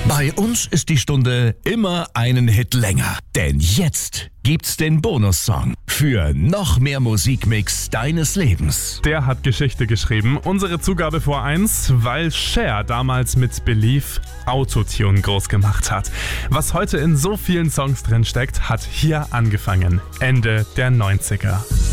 Bei uns ist die Stunde immer einen Hit länger. Denn jetzt gibt's den Bonussong für noch mehr Musikmix deines Lebens. Der hat Geschichte geschrieben. Unsere Zugabe vor 1, weil Cher damals mit Believe Autotune groß gemacht hat. Was heute in so vielen Songs drin steckt, hat hier angefangen. Ende der 90er.